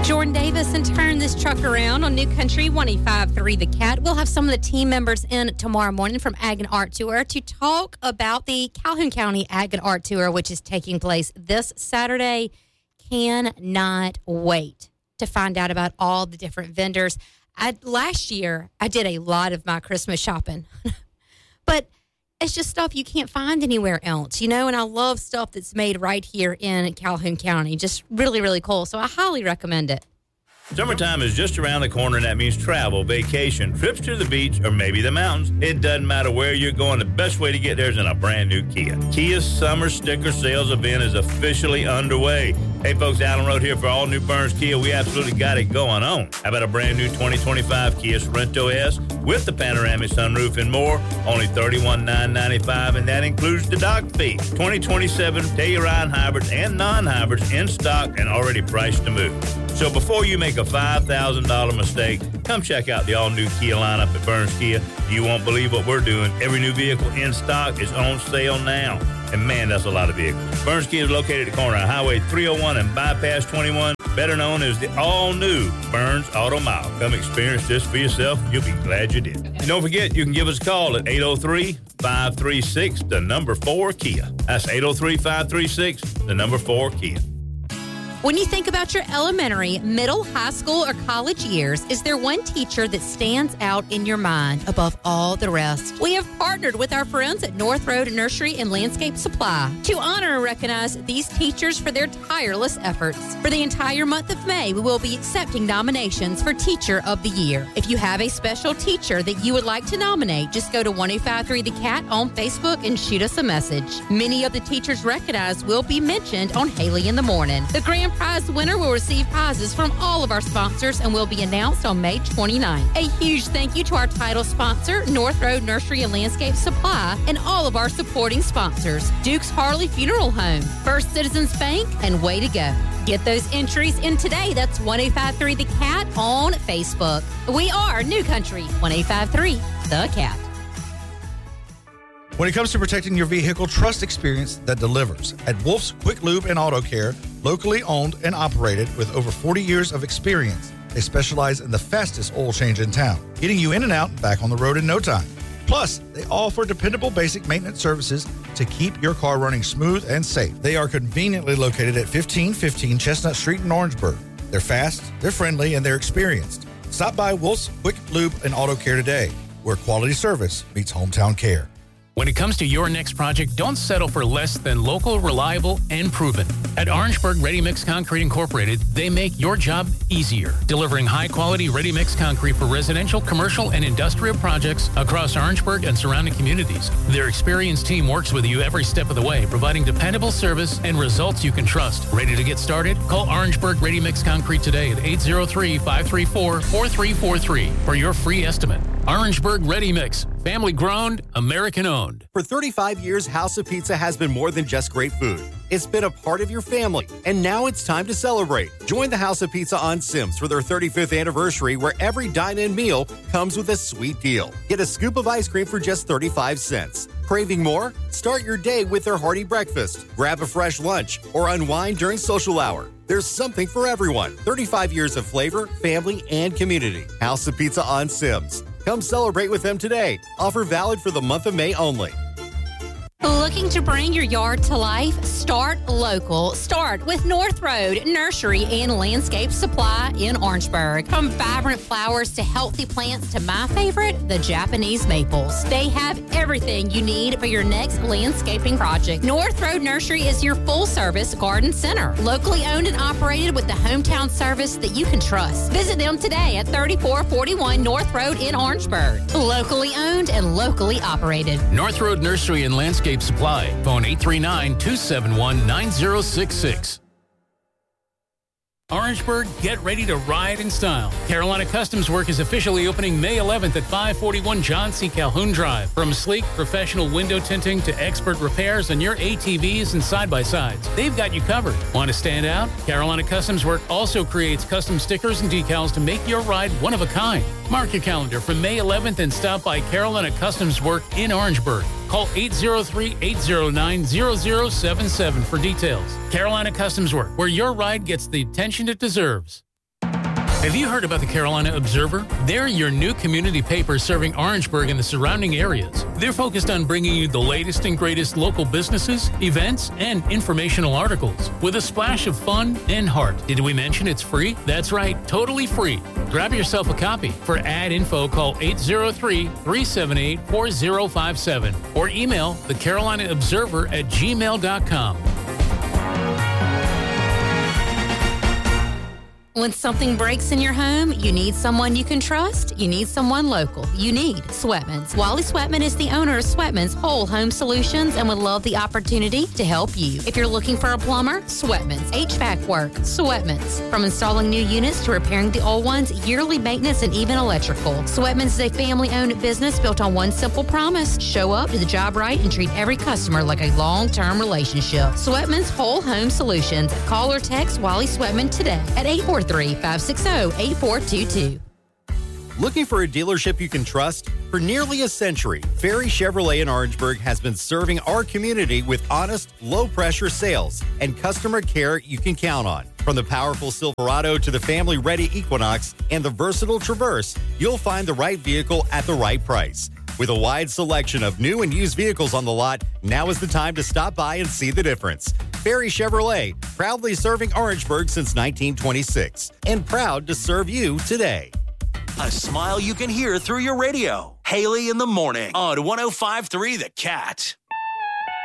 Jordan Davis, and turn this truck around on New Country 105.3 The Cat. We'll have some of the team members in tomorrow morning from Ag and Art Tour to talk about the Calhoun County Ag and Art Tour, which is taking place this Saturday. Cannot wait to find out about all the different vendors. Last year, I did a lot of my Christmas shopping, but it's just stuff you can't find anywhere else, and I love stuff that's made right here in Calhoun County. Just really, really cool. So I highly recommend it. Summertime is just around the corner, and that means travel, vacation, trips to the beach, or maybe the mountains. It doesn't matter where you're going. The best way to get there is in a brand new Kia. Kia's summer sticker sales event is officially underway. Hey, folks, Allen Road here for all new Burns Kia. We absolutely got it going on. How about a brand new 2025 Kia Sorento S with the panoramic sunroof and more? Only $31,995, and that includes the dock fee. 2027 Telluride hybrids and non-hybrids in stock and already priced to move. So before you make a $5,000 mistake, come check out the all-new Kia lineup at Burns Kia. You won't believe what we're doing. Every new vehicle in stock is on sale now. And man, that's a lot of vehicles. Burns Kia is located at the corner of Highway 301 and Bypass 21, better known as the all-new Burns Auto Mile. Come experience this for yourself. You'll be glad you did. And don't forget, you can give us a call at 803-536-4Kia. That's 803-536-4Kia. When you think about your elementary, middle, high school, or college years, is there one teacher that stands out in your mind above all the rest? We have partnered with our friends at North Road Nursery and Landscape Supply to honor and recognize these teachers for their tireless efforts. For the entire month of May, we will be accepting nominations for Teacher of the Year. If you have a special teacher that you would like to nominate, just go to 1053 The Cat on Facebook and shoot us a message. Many of the teachers recognized will be mentioned on Haley in the Morning. The grand prize winner will receive prizes from all of our sponsors and will be announced on May 29th. A huge thank you to our title sponsor, North Road Nursery and Landscape Supply, and all of our supporting sponsors, Duke's Harley Funeral Home, First Citizens Bank, and Way to Go. Get those entries in today. That's 1053 The Cat on Facebook. We are New Country 1053 The Cat. When it comes to protecting your vehicle, trust experience that delivers. At Wolf's Quick Lube and Auto Care, locally owned and operated with over 40 years of experience, they specialize in the fastest oil change in town, getting you in and out and back on the road in no time. Plus, they offer dependable basic maintenance services to keep your car running smooth and safe. They are conveniently located at 1515 Chestnut Street in Orangeburg. They're fast, they're friendly, and they're experienced. Stop by Wolf's Quick Lube and Auto Care today, where quality service meets hometown care. When it comes to your next project, don't settle for less than local, reliable, and proven. At Orangeburg Ready Mix Concrete Incorporated, they make your job easier, delivering high-quality ready-mix concrete for residential, commercial, and industrial projects across Orangeburg and surrounding communities. Their experienced team works with you every step of the way, providing dependable service and results you can trust. Ready to get started? Call Orangeburg Ready Mix Concrete today at 803-534-4343 for your free estimate. Orangeburg Ready Mix, family-grown, American-owned. For 35 years, House of Pizza has been more than just great food. It's been a part of your family, and now it's time to celebrate. Join the House of Pizza on Sims for their 35th anniversary, where every dine-in meal comes with a sweet deal. Get a scoop of ice cream for just 35 cents. Craving more? Start your day with their hearty breakfast. Grab a fresh lunch or unwind during social hour. There's something for everyone. 35 years of flavor, family, and community. House of Pizza on Sims. Come celebrate with them today. Offer valid for the month of May only. Looking to bring your yard to life? Start local. Start with North Road Nursery and Landscape Supply in Orangeburg. From vibrant flowers to healthy plants to my favorite, the Japanese maples. They have everything you need for your next landscaping project. North Road Nursery is your full-service garden center. Locally owned and operated with the hometown service that you can trust. Visit them today at 3441 North Road in Orangeburg. Locally owned and locally operated. North Road Nursery and Landscape Supply. Phone 839-271-9066. Orangeburg, get ready to ride in style. Carolina Customs Work is officially opening May 11th at 541 John C. Calhoun Drive. From sleek, professional window tinting to expert repairs on your ATVs and side-by-sides, they've got you covered. Want to stand out? Carolina Customs Work also creates custom stickers and decals to make your ride one of a kind. Mark your calendar for May 11th and stop by Carolina Customs Work in Orangeburg. Call 803-809-0077 for details. Carolina Customs Work, where your ride gets the attention it deserves. Have you heard about the Carolina Observer? They're your new community paper serving Orangeburg and the surrounding areas. They're focused on bringing you the latest and greatest local businesses, events, and informational articles with a splash of fun and heart. Did we mention it's free? That's right, totally free. Grab yourself a copy. For ad info, call 803-378-4057 or email thecarolinaobserver@gmail.com. When something breaks in your home, you need someone you can trust. You need someone local. You need Sweatman's. Wally Sweatman is the owner of Sweatman's Whole Home Solutions and would love the opportunity to help you. If you're looking for a plumber, Sweatman's. HVAC work, Sweatman's. From installing new units to repairing the old ones, yearly maintenance, and even electrical. Sweatman's is a family-owned business built on one simple promise: show up, do the job right, and treat every customer like a long-term relationship. Sweatman's Whole Home Solutions. Call or text Wally Sweatman today at 843-560-8422. Looking for a dealership you can trust? For nearly a century, Ferry Chevrolet in Orangeburg has been serving our community with honest, low-pressure sales and customer care you can count on. From the powerful Silverado to the family-ready Equinox and the versatile Traverse, you'll find the right vehicle at the right price. With a wide selection of new and used vehicles on the lot, now is the time to stop by and see the difference. Ferry Chevrolet, proudly serving Orangeburg since 1926, and proud to serve you today. A smile you can hear through your radio. Haley in the morning on 105.3 The Cat.